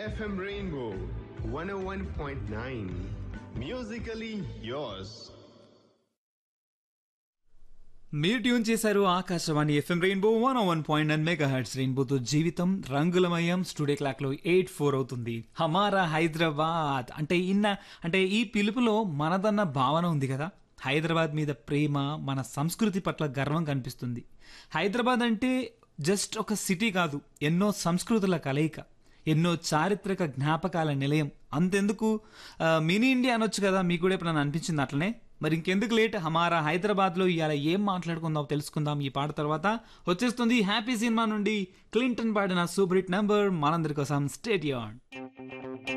FM Rainbow 101.9. Musically yours. మీరు tune చేశారు Akashvani FM rainbow 101.9 mega hertz రెయిన్బోతో జీవితం రంగులమయం. స్టూడియో క్లాక్ లో 8:04 అవుతుంది. హమారా హైదరాబాద్ అంటే ఈ పిలుపులో మనదన్న భావన ఉంది కదా. హైదరాబాద్ మీద ప్రేమ, మన సంస్కృతి పట్ల గర్వం కనిపిస్తుంది. హైదరాబాద్ అంటే జస్ట్ ఒక సిటీ కాదు, ఎన్నో సంస్కృతుల కలయిక, ఎన్నో చారిత్రక జ్ఞాపకాల నిలయం. అంతెందుకు మినీ ఇండియా అనొచ్చు కదా. మీకు కూడా ఎప్పుడైనా అనిపించింది అట్లనే? మరి ఇంకెందుకు లేట్, హమారా హైదరాబాద్లో ఇవాళ ఏం మాట్లాడుకుందాం తెలుసుకుందాం. ఈ పాట తర్వాత వచ్చేస్తుంది హ్యాపీ సినిమా నుండి క్లింటన్ పాడిన సూపర్ హిట్ నెంబర్ మనందరి కోసం. స్టేట్ యూన్.